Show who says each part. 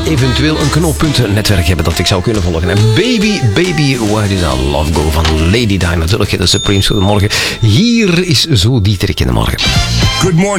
Speaker 1: eventueel een knooppuntennetwerk hebben dat ik zou kunnen volgen. En Baby, where did I love go van Lady Di natuurlijk. De Supremes, goedemorgen. Hier is Zo Dieterik in de morgen.
Speaker 2: Good morning.